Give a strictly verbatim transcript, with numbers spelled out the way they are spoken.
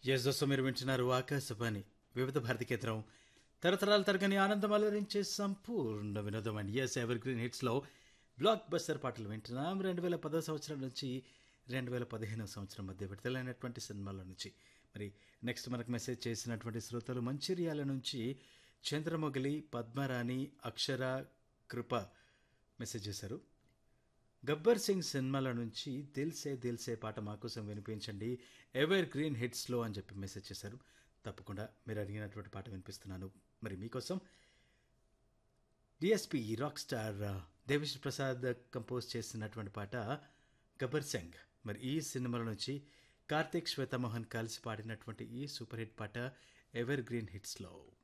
Yes దోస్తు మీరు వింటున్నారు ఆకాశవాణి వివిధ భారతి కేంద్రం తరతరాల తరగని ఆనందం అలరించే సంపూర్ణ వినోదం and yes ever green హిట్స్లో block buster పాటలు వింటున్నాం రెండు వేల పదో సంవత్సరం నుంచి రెండు వేల పదిహేనవ సంవత్సరం మధ్య విడుదలైనటువంటి సినిమాల నుంచి. మరి నెక్స్ట్ మనకు మెసేజ్ చేసినటువంటి శ్రోతలు మంచిర్యాల నుంచి చంద్రమొగలి, పద్మరాణి, అక్షర, కృప మెసేజ్ చేశారు. గబ్బర్ సింగ్ సినిమాల నుంచి దిల్సే దిల్సే పాట మాకోసం వినిపించండి ఎవర్ గ్రీన్ హిట్స్లో అని చెప్పి మెసేజ్ చేశారు. తప్పకుండా మీరు అడిగినటువంటి పాట వినిపిస్తున్నాను. మరి మీకోసం DSP rock star Devi Sri Prasad compose చేసినటువంటి పాట గబ్బర్ సింగ్. మరి ఈ సినిమాల నుంచి కార్తీక్ శ్వేతమోహన్ కలిసి పాడినటువంటి ఈ సూపర్ హిట్ పాట ఎవర్ గ్రీన్ హిట్స్లో.